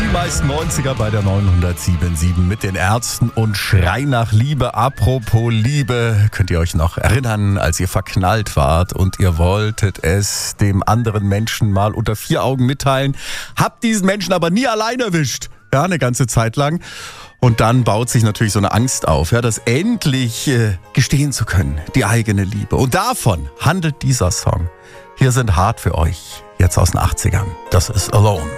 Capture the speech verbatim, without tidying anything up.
Die meisten neunziger bei der neunhundertsieben mit den Ärzten und Schrei nach Liebe. Apropos Liebe, könnt ihr euch noch erinnern, als ihr verknallt wart und ihr wolltet es dem anderen Menschen mal unter vier Augen mitteilen, habt diesen Menschen aber nie allein erwischt, ja, eine ganze Zeit lang. Und dann baut sich natürlich so eine Angst auf, ja, das endlich äh, gestehen zu können, die eigene Liebe. Und davon handelt dieser Song. Hier sind hart für euch, jetzt aus den achtzigern. Das ist Alone.